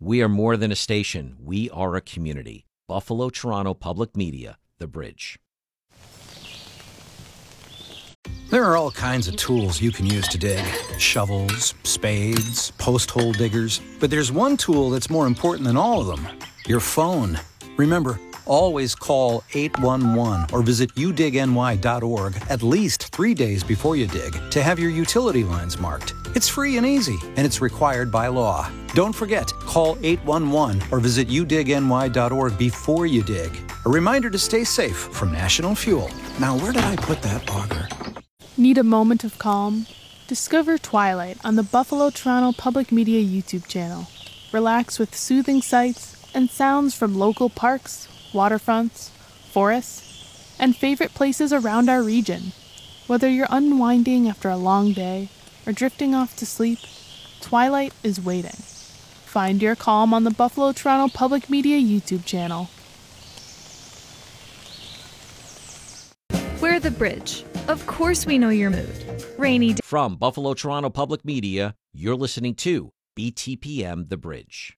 We are more than a station. We are a community. Buffalo, Toronto Public Media, The Bridge. There are all kinds of tools you can use to dig. Shovels, spades, post hole diggers. But there's one tool that's more important than all of them. Your phone. Remember, always call 811 or visit udigny.org at least 3 days before you dig to have your utility lines marked. It's free and easy, and it's required by law. Don't forget, call 811 or visit udigny.org before you dig. A reminder to stay safe from National Fuel. Now, where did I put that auger? Need a moment of calm? Discover Twilight on the Buffalo Toronto Public Media YouTube channel. Relax with soothing sights and sounds from local parks, waterfronts, forests, and favorite places around our region. Whether you're unwinding after a long day or drifting off to sleep, Twilight is waiting. Find your calm on the Buffalo Toronto Public Media YouTube channel. We're The Bridge. Of course we know your mood. Rainy day. From Buffalo, Toronto Public Media, you're listening to BTPM The Bridge.